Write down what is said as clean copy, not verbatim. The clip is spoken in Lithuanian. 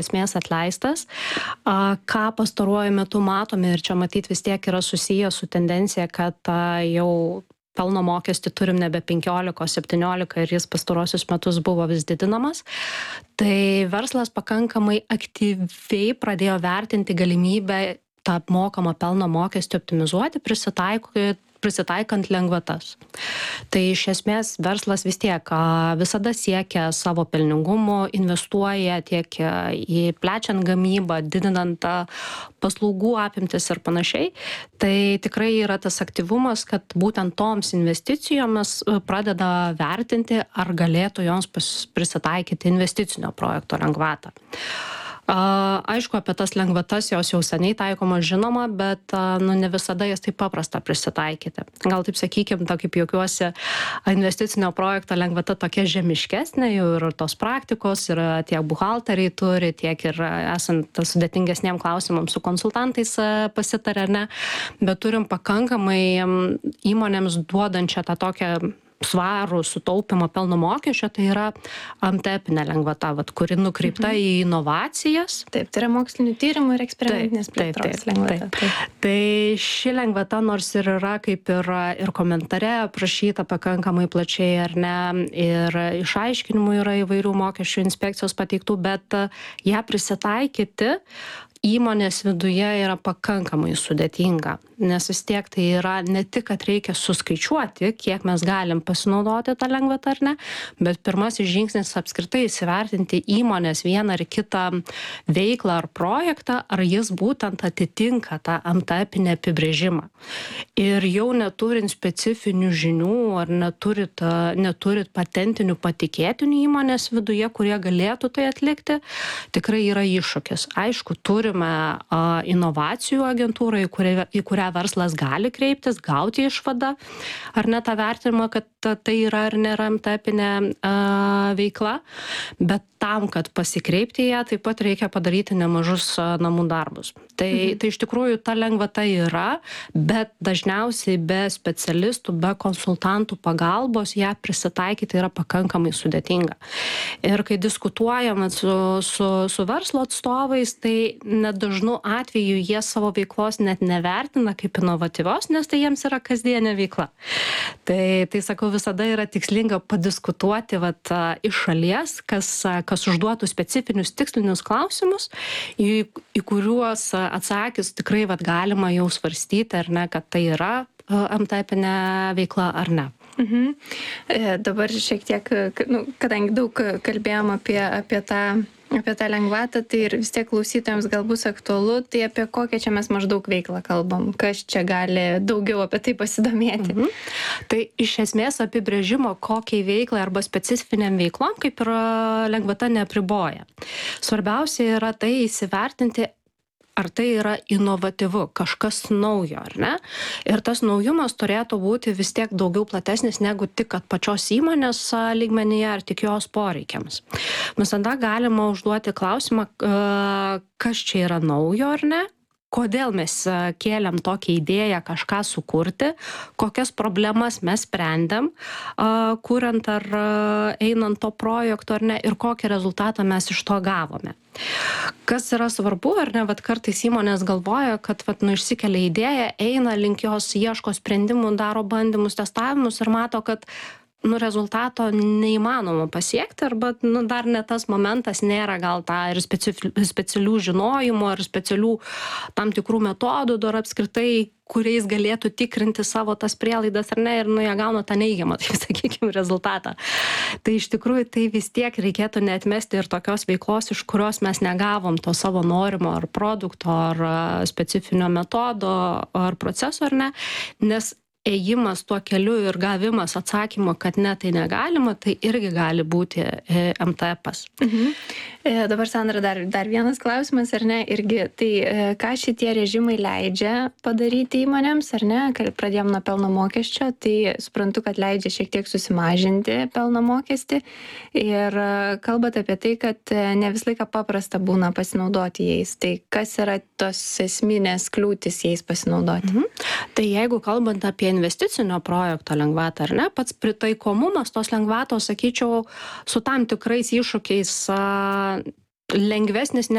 esmės atleistas. Ką pastaruoju metu matome ir čia matyt vis tiek yra susiję su tendencija, kad jau pelno mokestį turim nebe 15, o 17 ir jis pastarosius metus buvo vis didinamas. Tai verslas pakankamai aktyviai pradėjo vertinti galimybę tą apmokamą pelno mokestį optimizuoti, prisitaikant lengvatas. Tai iš esmės verslas vis tiek visada siekia savo pelningumo, investuoja tiek į plečiant gamybą, didinant paslaugų apimtis ir panašiai. Tai tikrai yra tas aktyvumas, kad būtent toms investicijomis pradeda vertinti, ar galėtų joms prisitaikyti investicinio projekto lengvatą. Aišku, apie tas lengvatas jos jau seniai taikomos žinoma, bet ne visada jas taip paprasta prisitaikyti. Gal taip sakykim, kaip juokiuosi, investicinio projekto lengvata tokia žemiškesnė, jau ir tos praktikos, ir tiek buhalteriai turi, tiek ir esant sudėtingesniem klausimams su konsultantais pasitarė, ne, bet turim pakankamai įmonėms duodančią tą tokią svarų sutaupimo pelno mokesčio, tai yra MTEP-inė lengvata, kuri nukreipta į inovacijas. Taip, tai yra mokslinių tyrimų ir eksperimentinės plėtros lengvata. Tai ši lengvata nors ir yra kaip ir komentare aprašyta pakankamai plačiai, ar ne, ir išaiškinimų yra įvairių mokesčių inspekcijos pateiktų, bet ją prisitaikyti įmonės viduje yra pakankamai sudėtinga, nes vis tiek tai yra ne tik, kad reikia suskaičiuoti, kiek mes galim pasinaudoti tą lengvatą ar ne, bet pirmasis žingsnis apskritai įsivertinti įmonės vieną ar kitą veiklą ar projektą, ar jis būtent atitinka tą MTEP-inę apibrėžimą. Ir jau neturint specifinių žinių ar neturit patentinių patikėtinių įmonės viduje, kurie galėtų tai atlikti, tikrai yra iššūkis. Aišku, turime inovacijų agentūrą, į kurią verslas gali kreiptis, gauti išvadą, ar ne tą vertinimą, kad tai yra ar nėra MTEP-inė veikla, bet tam, kad pasikreipti ją, taip pat reikia padaryti nemažus namų darbus. Tai iš tikrųjų ta lengvata yra, bet dažniausiai be specialistų, be konsultantų pagalbos ją prisitaikyti yra pakankamai sudėtinga. Ir kai diskutuojame su verslo atstovais, tai net dažnu atveju jie savo veiklos net nevertina kaip inovatyvios, nes tai jiems yra kasdienė veikla. Tai sakau, visada yra tikslinga padiskutuoti iš šalies, kas užduotų specifinius tikslinius klausimus, į kuriuos atsakius tikrai galima jau svarstyti, ar ne, kad tai yra MTEP-inė veikla ar ne. Dabar šiek tiek, kadangi daug kalbėjom apie tą lengvatą, tai ir vis tiek klausytojams gal bus aktualu, tai apie kokią čia mes maždaug veiklą kalbam, kas čia gali daugiau apie tai pasidomėti. Tai iš esmės apibrėžimo kokiai veiklai arba specifiniam veiklom kaip ir lengvata neapriboja. Svarbiausia yra tai įsivertinti, ar tai yra inovatyvu, kažkas naujo, ar ne? Ir tas naujumas turėtų būti vis tiek daugiau platesnis negu tik pačios įmonės lygmenyje ar tik jos poreikiams. Visada galima užduoti klausimą, kas čia yra naujo, ar ne? Kodėl mes kėlėm tokią idėją kažką sukurti, kokias problemas mes sprendėm, kuriant ar einant to projekto ar ne, ir kokį rezultatą mes iš to gavome. Kas yra svarbu, ar ne, kartais įmonės galvoja, kad išsikelia idėją, eina link jos, ieško sprendimų, daro bandymus, testavimus ir mato, kad rezultato neįmanoma pasiekti, arba dar ne tas momentas, nėra gal tą ir specialių žinojimų, ar specialių tam tikrų metodų, dar apskritai, kuriais galėtų tikrinti savo tas prielaidas ar ne, ir jie gauna tą neigiamą, tai sakykime, rezultatą. Tai iš tikrųjų tai vis tiek reikėtų neatmesti ir tokios veiklos, iš kurios mes negavom to savo norimo ar produkto, ar specifinio metodo, ar proceso, ar ne, nes ėjimas tuo keliu ir gavimas atsakymo, kad ne, tai negalima, tai irgi gali būti MTEP-as. Dabar, Sandra, dar vienas klausimas, ar ne, irgi, tai ką šitie režimai leidžia padaryti įmonėms, ar ne, pradėjom nuo pelno mokesčio, tai suprantu, kad leidžia šiek tiek susimažinti pelno mokestį ir kalbat apie tai, kad ne vis laiką paprasta būna pasinaudoti jais, tai kas yra tos esminės kliūtis jais pasinaudoti? Tai jeigu kalbant apie investicinio projekto lengvatą, ar ne, pats pritaikomumas tos lengvatos, sakyčiau, su tam tikrais iššūkiais lengvesnis